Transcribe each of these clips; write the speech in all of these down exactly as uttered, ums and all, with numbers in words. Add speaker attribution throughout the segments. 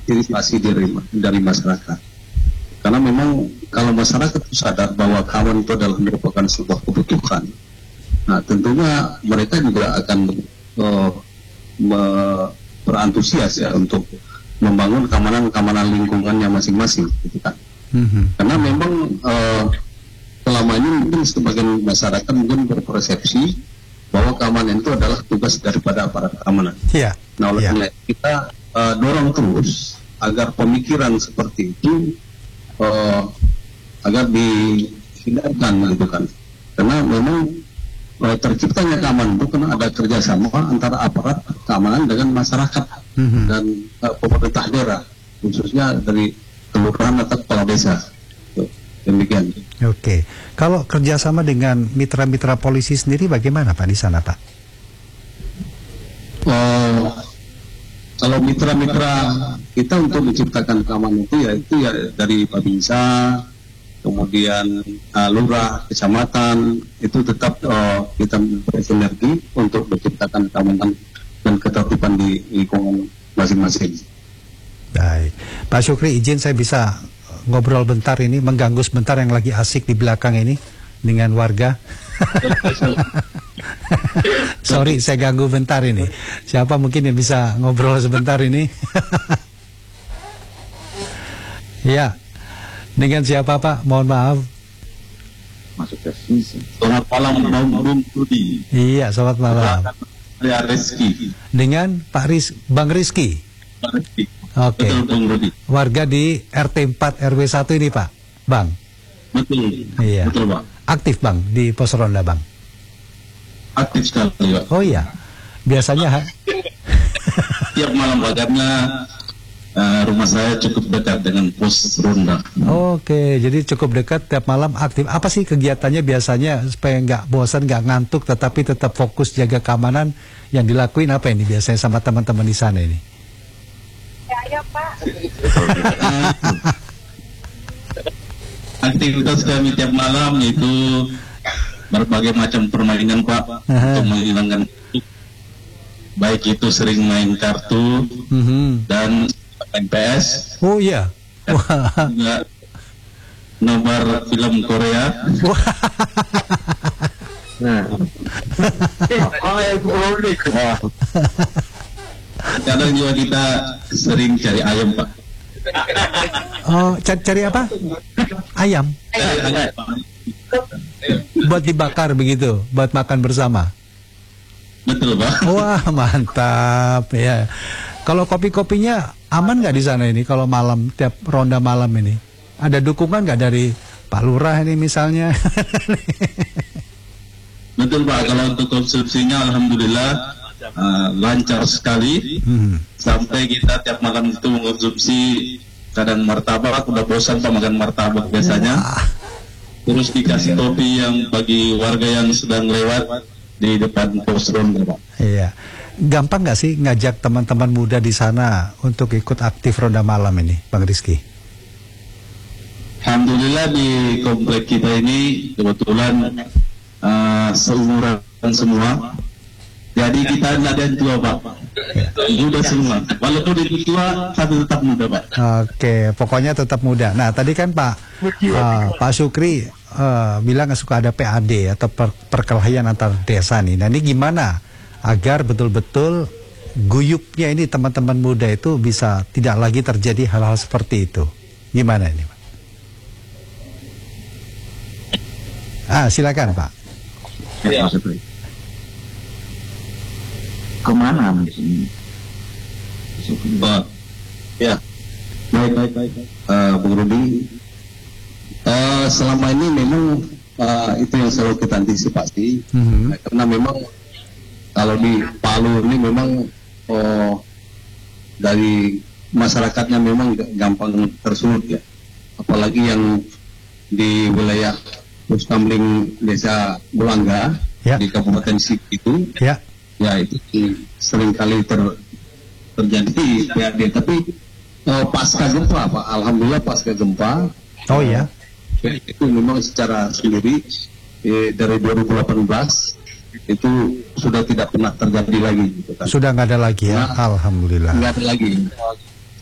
Speaker 1: aktivisasi dari dari masyarakat. Karena memang kalau masyarakat sadar bahwa kawan itu adalah merupakan sebuah kebutuhan, nah tentunya mereka juga akan uh, me- berantusias ya untuk membangun keamanan-keamanan lingkungannya masing-masing, gitu kan. Mm-hmm. Karena memang uh, selama ini mungkin sebagian masyarakat mungkin berpersepsi bahwa keamanan itu adalah tugas daripada aparat keamanan.
Speaker 2: Yeah.
Speaker 1: Nah, oleh
Speaker 2: yeah.
Speaker 1: karena kita uh, dorong terus agar pemikiran seperti itu uh, agar dihindarkan, gitu kan. Karena memang uh, terciptanya keamanan itu karena ada kerjasama antara aparat keamanan dengan masyarakat mm-hmm. dan uh, pemerintah daerah, khususnya dari kelurahan atau kepala desa. Tuh, demikian.
Speaker 2: Oke, kalau kerjasama dengan mitra-mitra polisi sendiri bagaimana Pak di sana Pak?
Speaker 1: Uh, kalau mitra-mitra kita untuk menciptakan keamanan itu ya itu ya dari Babinsa, kemudian uh, lurah, kecamatan, itu tetap uh, kita bersinergi untuk menciptakan keamanan dan ketertiban di lingkungan masing-masing.
Speaker 2: Baik, Pak Syukri, izin saya bisa ngobrol bentar ini, mengganggu sebentar yang lagi asik di belakang ini dengan warga. Sorry, saya ganggu bentar ini. Siapa mungkin yang bisa ngobrol sebentar ini? Ya, dengan siapa Pak? Mohon maaf.
Speaker 1: Masuk ke sini. Selamat malam, Bang Rudi.
Speaker 2: Iya, selamat malam.
Speaker 1: Saya Rizky.
Speaker 2: Dengan Pak Riz, Bang Rizky.
Speaker 1: Bang Rizky.
Speaker 2: Oke.
Speaker 1: Okay.
Speaker 2: Warga di R T empat R W satu ini Pak, Bang.
Speaker 1: Betul.
Speaker 2: Iya.
Speaker 1: Betul Bang.
Speaker 2: Aktif Bang di pos ronda Bang.
Speaker 1: Aktif sekali Pak.
Speaker 2: Oh iya. Biasanya ha?
Speaker 1: Tiap malam karena uh, rumah saya cukup dekat dengan pos ronda.
Speaker 2: Oke, jadi cukup dekat tiap malam aktif. Apa sih kegiatannya biasanya supaya nggak bosan, nggak ngantuk, tetapi tetap fokus jaga keamanan yang dilakuin apa ini biasanya sama teman-teman di sana ini?
Speaker 3: Ya Pak.
Speaker 1: Aktivitas kami tiap malam itu berbagai macam permainan Pak. Uh-huh. Untuk menghilangkan, baik itu sering main kartu uh-huh. dan main P S.
Speaker 2: Oh iya. Wah.
Speaker 1: Juga nobar film Korea. Nah. Kadang juga kita sering cari ayam Pak.
Speaker 2: Oh, cari, cari apa? Ayam. Buat dibakar begitu, buat makan bersama.
Speaker 1: Betul Pak.
Speaker 2: Wah mantap ya. Kalau kopi-kopinya aman nggak di sana ini? Kalau malam tiap ronda malam ini, ada dukungan nggak dari Pak Lurah ini misalnya?
Speaker 1: Betul Pak. Kalau untuk konsumsinya, alhamdulillah. Uh, lancar sekali hmm. Sampai kita tiap malam itu mengkonsumsi kadang martabak, udah bosan Pak makan martabak biasanya. Wah. Terus dikasih kopi yang bagi warga yang sedang lewat di depan pos ronda Pak.
Speaker 2: Iya. Gampang nggak sih ngajak teman-teman muda di sana untuk ikut aktif ronda malam ini, Bang Rizky?
Speaker 1: Alhamdulillah di komplek kita ini kebetulan uh, seumuran semua. Jadi kita tidak ada yang tua Pak, muda semua. Walaupun itu tua, tapi tetap muda Pak.
Speaker 2: Oke, pokoknya tetap muda. Nah tadi kan Pak uh, Pak Syukri uh, bilang suka ada P A D atau per perkelahian antar desa nih. Nah ini gimana agar betul-betul guyupnya ini teman-teman muda itu bisa tidak lagi terjadi hal-hal seperti itu? Gimana ini Pak? Ah silakan Pak.
Speaker 1: Ya. Kemana mungkin? Oh, ya, baik baik baik. Uh, Bung Rudi, uh, selama ini memang uh, itu yang selalu kita antisipasi, mm-hmm. karena memang kalau di Palu ini memang uh, dari masyarakatnya memang gampang tersulut ya, apalagi yang di wilayah Puskamling Desa Bulangga ya. Di Kabupaten Sik itu. Ya. Ya itu seringkali ter, terjadi ya, tapi uh, pasca gempa Pak, alhamdulillah pasca gempa.
Speaker 2: Oh ya.
Speaker 1: Uh, itu memang secara sendiri eh, dari dua ribu delapan belas itu sudah tidak pernah terjadi lagi gitu kan.
Speaker 2: Sudah nggak ada lagi ya, nah, alhamdulillah.
Speaker 1: Nggak ada lagi.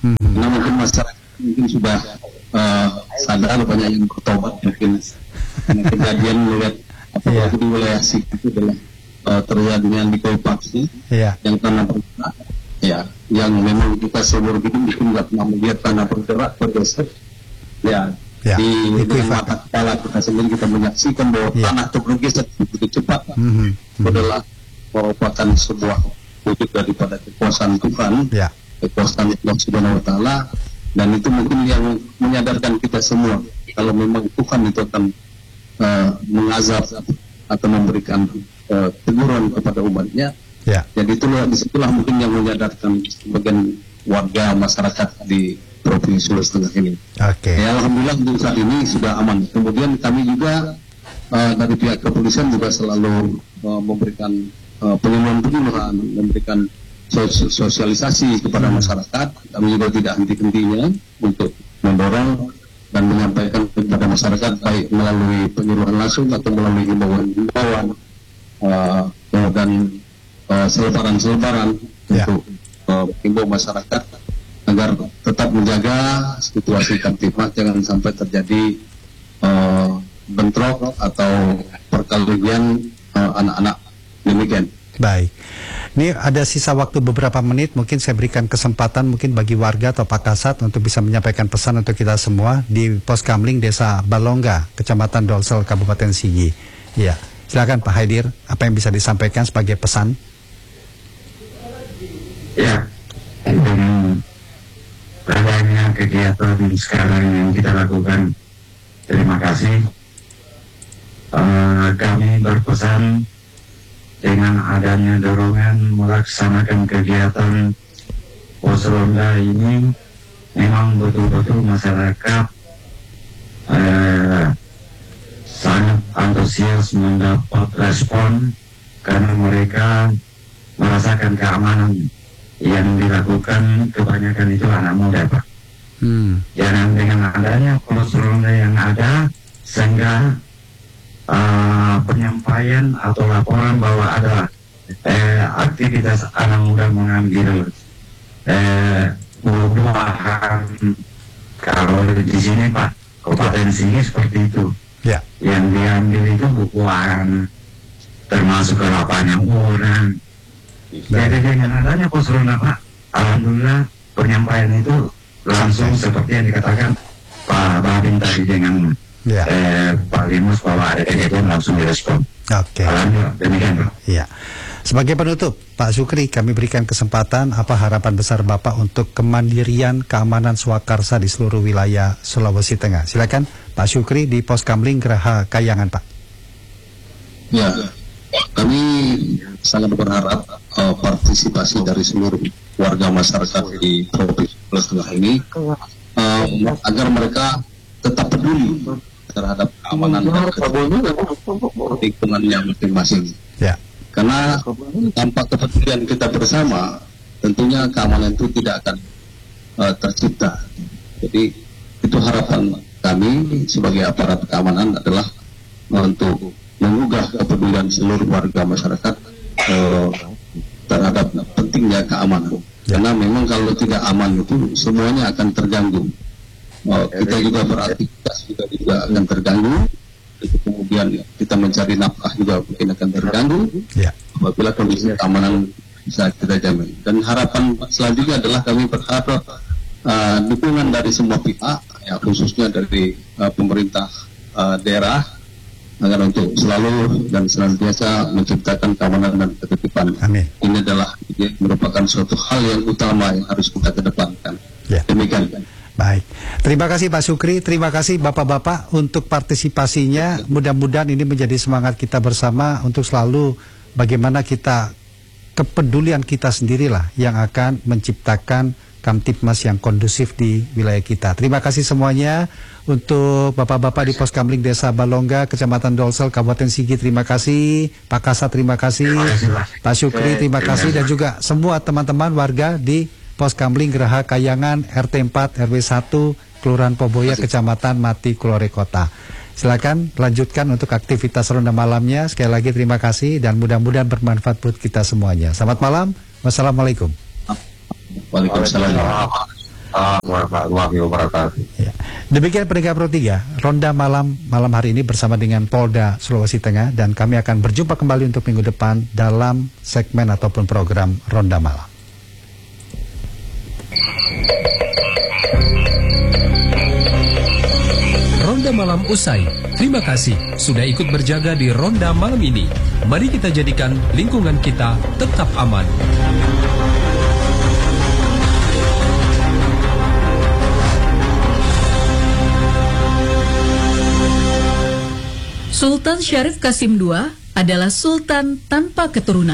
Speaker 2: Hmm.
Speaker 1: Karena mungkin masyarakat mungkin sudah uh, sadar, banyak yang bertobat mungkin karena kejadian melihat apalagi
Speaker 2: Yeah.
Speaker 1: di wilayah Sik itu adalah uh, terjadinya likuifaksi
Speaker 2: Ya,
Speaker 1: yang tanah bergerak, ya, yang memang kita seumur hidup mungkin nggak pernah melihat tanah bergerak bergeser, ya,
Speaker 2: Ya,
Speaker 1: di
Speaker 2: likuifaksi.
Speaker 1: dengan mata kepala kita sendiri kita menyaksikan bahwa
Speaker 2: Ya.
Speaker 1: tanah itu bergeser begitu cepat.
Speaker 2: Mhm,
Speaker 1: Itu
Speaker 2: mhm.
Speaker 1: adalah merupakan sebuah wujud daripada kekuasaan Tuhan,
Speaker 2: Ya,
Speaker 1: kekuasaan Allah Subhanahu Wa Taala, dan itu mungkin yang menyadarkan kita semua kalau memang Tuhan itu akan uh, mengazab atau memberikan uh, teguran kepada umatnya.
Speaker 2: ya,
Speaker 1: Jadi itulah disitulah mungkin yang menyadarkan sebagian warga masyarakat di Provinsi Sulawesi Tengah ini.
Speaker 2: oke.
Speaker 1: Ya, alhamdulillah untuk saat ini sudah aman. Kemudian kami juga uh, dari pihak kepolisian juga selalu uh, memberikan uh, penyuluhan-penyuluhan, memberikan sos- sosialisasi kepada masyarakat. Kami juga tidak henti-hentinya untuk mendorong dan menyampaikan kepada masyarakat baik melalui penyuluhan langsung atau melalui himbauan-himbauan uh, dan uh, selebaran-selebaran
Speaker 2: Ya.
Speaker 1: untuk uh, himbau masyarakat agar tetap menjaga situasi Kamtipmas, jangan sampai terjadi uh, bentrok atau perkelahian uh, anak-anak, demikian.
Speaker 2: Baik. Ini ada sisa waktu beberapa menit, mungkin saya berikan kesempatan mungkin bagi warga atau Pak Kasat untuk bisa menyampaikan pesan untuk kita semua di Pos Kamling Desa Balongga, Kecamatan Dolsel, Kabupaten Sigi. Ya, silakan Pak Haidir, apa yang bisa disampaikan sebagai pesan?
Speaker 4: Ya, dengan adanya kegiatan sekarang yang kita lakukan, terima kasih. Uh, kami berpesan dengan adanya dorongan melaksanakan kegiatan pos ronda ini, memang betul-betul masyarakat uh, sangat antusias mendapat respon karena mereka merasakan keamanan yang dilakukan kebanyakan itu anak muda, Pak.
Speaker 2: Hmm.
Speaker 4: Jangan dengan adanya pos ronda yang ada sehingga uh, penyampaian atau laporan bahwa ada eh, aktivitas anak muda mengambil eh, buah-buahan, kalau di sini Pak, Kabupaten Sigi seperti itu.
Speaker 2: Ya,
Speaker 4: Yang diambil itu buah-buahan termasuk kelapanya orang. Jadi dengan adanya pos ronda, Pak, alhamdulillah penyampaian itu langsung seperti yang dikatakan Pak Babin tadi dengan
Speaker 2: ya.
Speaker 4: eh, Pak Limus bahwa ada kejadian langsung direspon.
Speaker 2: Oke.
Speaker 4: Alhamdulillah, demikian Pak.
Speaker 2: Ya. Sebagai penutup, Pak Sukri, kami berikan kesempatan apa harapan besar Bapak untuk kemandirian keamanan swakarsa di seluruh wilayah Sulawesi Tengah. Silakan Pak Sukri di Pos Kamling Geraha Kayangan, Pak.
Speaker 1: Ya, kami sangat berharap uh, partisipasi dari seluruh warga masyarakat di Provinsi Sulawesi Tengah ini uh, agar mereka tetap peduli terhadap keamanan dan lingkungannya masing-masing.
Speaker 2: Ya.
Speaker 1: Karena tanpa kepedulian kita bersama, tentunya keamanan itu tidak akan uh, tercipta. Jadi itu harapan kami sebagai aparat keamanan adalah uh, untuk mengugah kepedulian seluruh warga masyarakat uh, terhadap pentingnya keamanan. Karena memang kalau tidak aman itu semuanya akan terganggu. Uh, kita juga beraktivitas juga, juga akan terganggu. Itu kemudian kita mencari nafkah juga mungkin akan terganggu.
Speaker 2: Ya.
Speaker 1: Apabila kondisi keamanan bisa kita jamin. Dan harapan selanjutnya adalah kami berharap uh, dukungan dari semua pihak, ya, khususnya dari uh, pemerintah uh, daerah, agar untuk selalu dan senantiasa menciptakan keamanan dan ketertiban.
Speaker 2: Amin.
Speaker 1: Ini adalah ini merupakan suatu hal yang utama yang harus kita kedepankan.
Speaker 2: Ya.
Speaker 1: Demikian.
Speaker 2: Baik, terima kasih Pak Sukri, terima kasih Bapak-Bapak untuk partisipasinya. Mudah-mudahan ini menjadi semangat kita bersama untuk selalu bagaimana kita, kepedulian kita sendirilah yang akan menciptakan Kamtipmas yang kondusif di wilayah kita. Terima kasih semuanya untuk Bapak-Bapak di Pos Kamling Desa Balongga, Kecamatan Dolsel, Kabupaten Sigi. Terima kasih, Pak Kasat terima kasih, Pak Sukri terima kasih, dan juga semua teman-teman warga di Pos Kamling Geraha Kayangan R T empat R W satu Kelurahan Poboya Kecamatan Mati Kulore Kota. Silakan lanjutkan untuk aktivitas ronda malamnya. Sekali lagi terima kasih dan mudah-mudahan bermanfaat buat kita semuanya. Selamat malam. Wassalamualaikum.
Speaker 1: Waalaikumsalam.
Speaker 4: warahmatullahi wabarakatuh.
Speaker 2: Ya. Demikian pendengar Pro tiga, Ronda Malam malam hari ini bersama dengan Polda Sulawesi Tengah, dan kami akan berjumpa kembali untuk minggu depan dalam segmen ataupun program Ronda Malam.
Speaker 5: Ronda Malam usai. Terima kasih sudah ikut berjaga di Ronda Malam ini. Mari kita jadikan lingkungan kita tetap aman.
Speaker 6: Sultan Syarif Qasim kedua adalah sultan tanpa keturunan.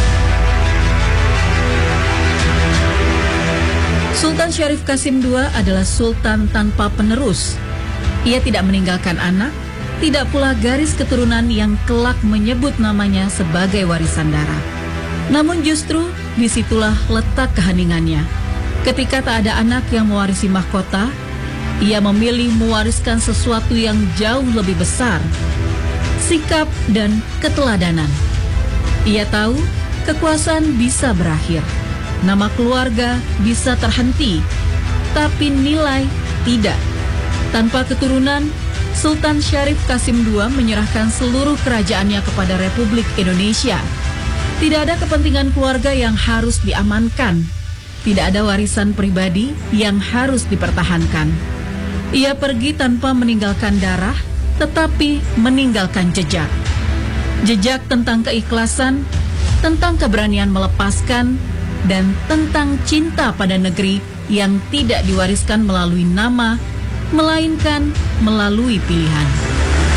Speaker 6: Sultan Syarif Qasim kedua adalah sultan tanpa penerus. Ia tidak meninggalkan anak, tidak pula garis keturunan yang kelak menyebut namanya sebagai warisan darah. Namun justru disitulah letak keheningannya. Ketika tak ada anak yang mewarisi mahkota, ia memilih mewariskan sesuatu yang jauh lebih besar, sikap dan keteladanan. Ia tahu kekuasaan bisa berakhir, nama keluarga bisa terhenti, tapi nilai tidak. Tanpa keturunan, Sultan Syarif Qasim kedua menyerahkan seluruh kerajaannya kepada Republik Indonesia. Tidak ada kepentingan keluarga yang harus diamankan. Tidak ada warisan pribadi yang harus dipertahankan. Ia pergi tanpa meninggalkan darah, tetapi meninggalkan jejak. Jejak tentang keikhlasan, tentang keberanian melepaskan, dan tentang cinta pada negeri yang tidak diwariskan melalui nama, melainkan melalui pilihan.